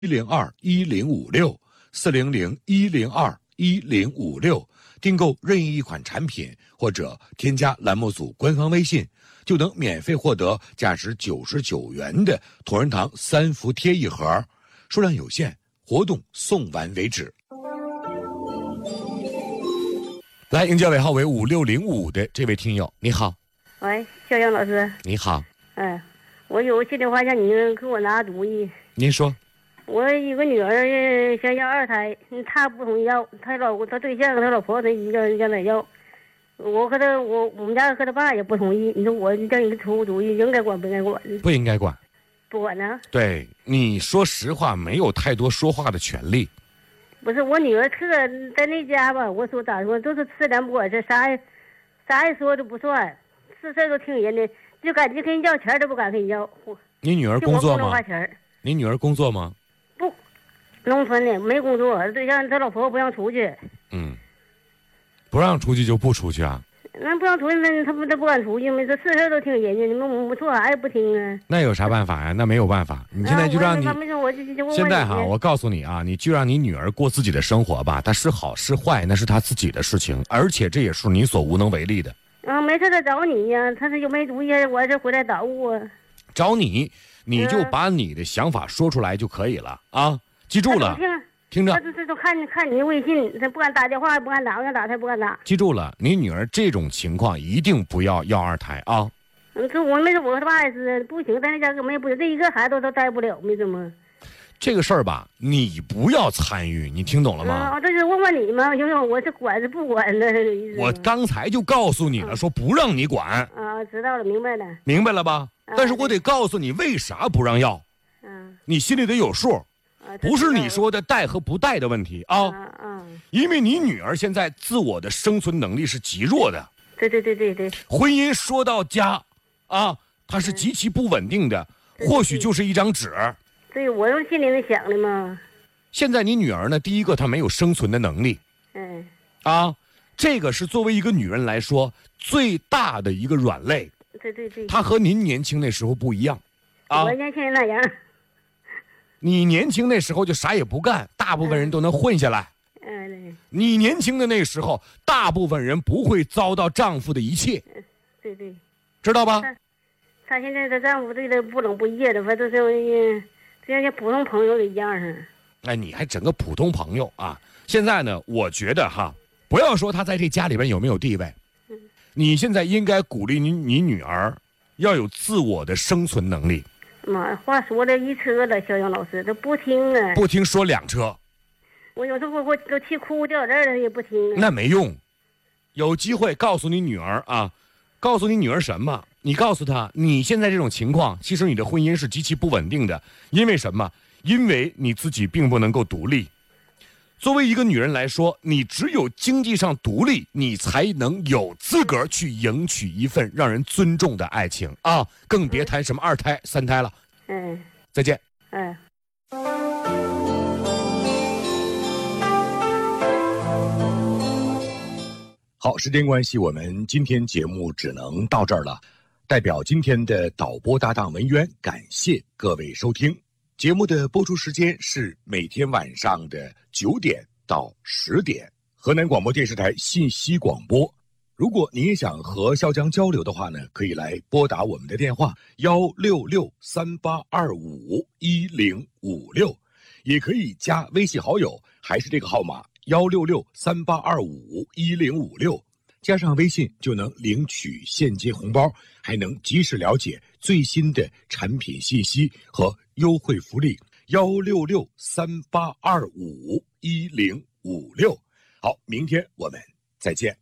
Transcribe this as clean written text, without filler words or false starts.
102-1056，400-102-1056，订购任意一款产品或者添加栏目组官方微信，就能免费获得价值99元的同仁堂3伏贴一盒，数量有限，活动送完为止。来，迎接尾号为5605的这位听友，你好。 喂，肖阳老师。 你好。 我有心里话向你给我拿主意。 您说。 我一个女儿想要二胎，她不同意要，她对象她老婆她要来要，我们家和他爸也不同意。你说我叫你出主意，应该管不应该管？ 不应该管。 不管呢？ 对，你说实话，没有太多说话的权利。 不是我女儿在那家吧，我说咋说，都是吃点不管事，啥也说都不算，是事都听人的，就感觉跟人要钱都不敢跟人要。 你女儿工作吗？ 花钱。 你女儿工作吗？ 不，农村的没工作，对象他老婆不让出去。 不让出去就不出去啊？ 那不让出去，那他不敢出去吗？这事都听人家，你们我说啥也不听啊。 那有啥办法呀？那没有办法，你现在就让你现在哈，我告诉你啊，你就让你女儿过自己的生活吧，她是好是坏那是她自己的事情，而且这也是你所无能为力的。 没事他找你呀，他是有没主意，我这回来找我。 找你，你就把你的想法说出来就可以了啊！记住了。听着， 这都看你微信，他不敢打电话，不敢打，我想打他不敢打。 记住了，你女儿这种情况一定不要二胎啊！ 这我没说，我和他爸也是不行，在那家根本也不行，这一个孩子都带不了，没什么。 这个事儿吧，你不要参与，你听懂了吗？ 这是问问你吗？因为我是管是不管的意思。 我刚才就告诉你了，说不让你管。 知道了，明白了。 明白了吧？但是我得告诉你为啥不让要。你心里得有数。不是你说的带和不带的问题啊，因为你女儿现在自我的生存能力是极弱的， 对， 婚姻说到家，它是极其不稳定的，或许就是一张纸。 对，我用心里那想的嘛。 现在你女儿呢，第一个她没有生存的能力，这个是作为一个女人来说最大的一个软肋。 对， 她和您年轻那时候不一样， 我年轻人那样。 你年轻那时候就啥也不干，大部分人都能混下来。你年轻的那时候，大部分人不会遭到丈夫的一切。 对， 知道吧？ 她现在她丈夫对她不冷不热的，反正就像普通朋友一样啊。你还整个普通朋友啊？现在呢，我觉得不要说她在这家里边有没有地位，你现在应该鼓励你女儿要有自我的生存能力。 妈，话说了一车了，肖阳老师他不听啊， 不听说2车。 我有时候我都气哭掉这儿了，也不听啊。 那没用，有机会告诉你女儿告诉你女儿什么？你告诉她，你现在这种情况，其实你的婚姻是极其不稳定的，因为什么？因为你自己并不能够独立。作为一个女人来说，你只有经济上独立，你才能有资格去迎娶一份让人尊重的爱情更别谈什么2胎、3胎了。再见。好，时间关系，我们今天节目只能到这儿了。代表今天的导播搭档文渊，感谢各位收听。节目的播出时间是每天晚上的9点到10点，河南广播电视台信息广播。如果您也想和肖江交流的话呢，可以来拨打我们的电话16638251056，也可以加微信好友，还是这个号码16638251056，加上微信就能领取现金红包，还能及时了解最新的产品信息和优惠福利。16638251056。好，明天我们再见。